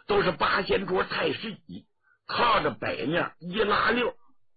都是八仙桌太师椅，靠着北面一拉溜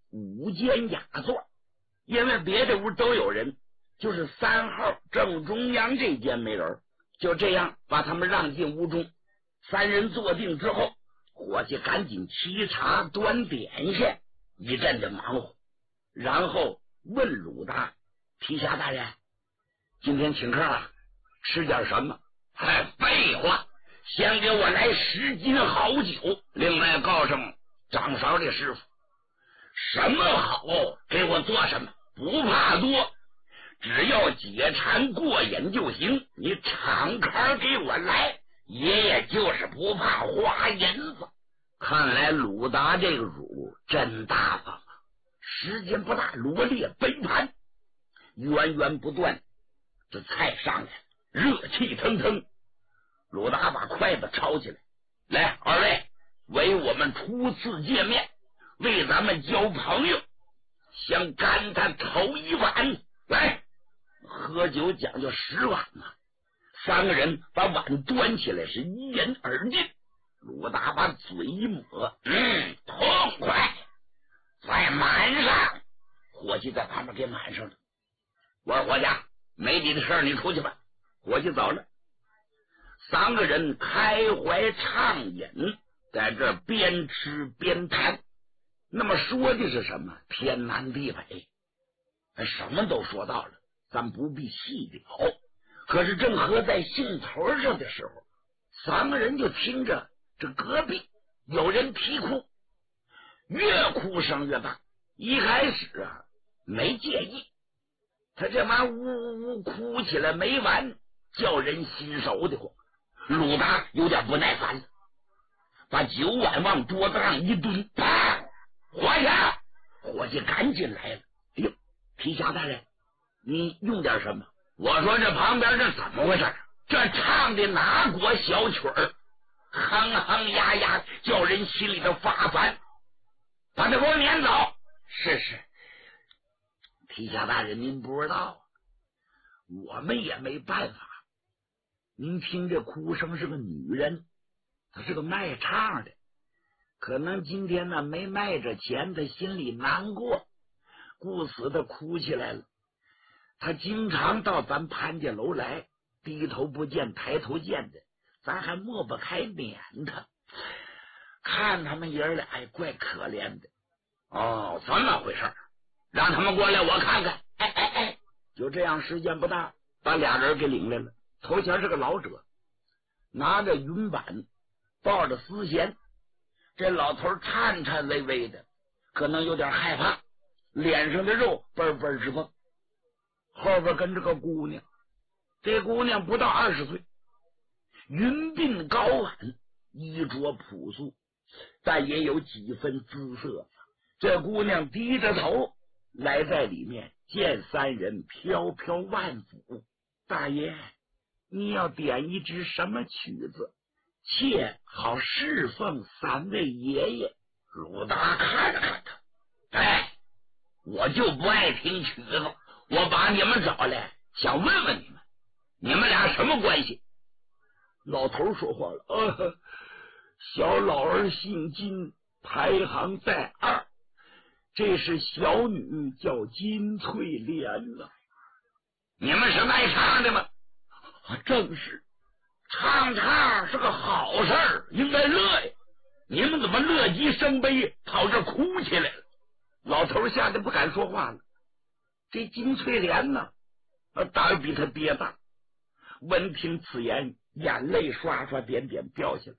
5间雅座，因为别的屋都有人，就是3号正中央这间没人，就这样把他们让进屋中。3人坐定之后，伙计赶紧沏茶端点心，一阵的忙活，然后问鲁达：提辖大人，今天请客啊，吃点什么？废话，先给我来10斤好酒，另外告上掌勺的师傅，什么好给我做什么，不怕多，只要解馋过瘾就行，你敞开给我来，爷爷就是不怕花银子。看来鲁达这个主真大方啊！时间不大，罗列杯盘源源不断，这菜上来热气腾腾。鲁达把筷子抄起来，来，2位，为我们初次见面，为咱们交朋友，先干他头一碗。来，喝酒讲究10碗嘛。3个人把碗端起来，是一人而尽。鲁达把嘴一抹，痛快，再满上。伙计在旁边给满上了。我说伙计，没你的事你出去吧。伙计走了。3个人开怀畅饮，在这边吃边谈。那么说的是什么？天南地北，什么都说到了，咱不必细聊。可是正喝在兴头上的时候，3个人就听着这隔壁有人啼哭，越哭声越大。一开始啊没介意，他这玩意呜呜呜哭起来没完，叫人心手的慌。鲁达有点不耐烦了，把酒碗往桌子上一蹲，啪！伙计赶紧来了。哎呦，提辖大人，你用点什么？我说这旁边这怎么回事？这唱的哪国小曲儿？哼哼呀呀，叫人心里头发烦。把他给我撵走。是，提辖大人，您不知道，我们也没办法。您听这哭声是个女人，她是个卖唱的，可能今天呢没卖着钱，她心里难过，故此她哭起来了。她经常到咱潘家楼来，低头不见抬头见的，咱还抹不开撵她。看他们爷俩怪可怜的。哦，这么回事，让他们过来我看看。就这样，时间不大，把俩人给领来了。头前是个老者，拿着云板，抱着丝弦。这老头颤颤巍巍的，可能有点害怕，脸上的肉嘣嘣直蹦。后边跟着个姑娘，这姑娘不到20岁，云鬓高挽，衣着朴素，但也有几分姿色。这姑娘低着头来在里面，见3人飘飘万舞。大爷，你要点一支什么曲子，妾好侍奉3位爷爷。鲁达看了看他，我就不爱听曲子，我把你们找来，想问问你们俩什么关系？老头说话了，小老儿姓金，排行在2，这是小女叫金翠莲了。你们是卖唱的吗？正是，唱是个好事儿，应该乐呀。你们怎么乐极生悲，跑这哭起来了？老头吓得不敢说话了。这金翠莲呢，胆儿比他爹大。闻听此言，眼泪刷刷点点掉下来。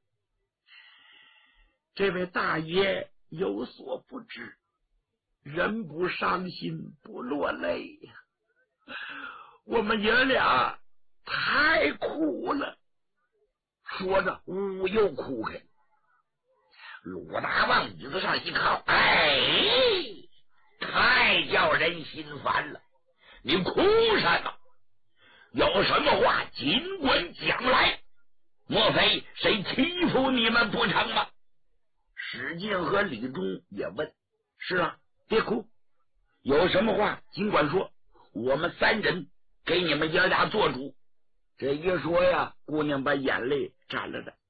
这位大爷有所不知，人不伤心不落泪呀。我们爷俩太苦了。说着呜又哭开。鲁达往椅子上一靠，太叫人心烦了。你哭什么？有什么话尽管讲来，莫非谁欺负你们不成吗？史进和李忠也问。是啊，别哭，有什么话尽管说，我们3人给你们爷俩做主。这一说呀，姑娘把眼泪沾了的。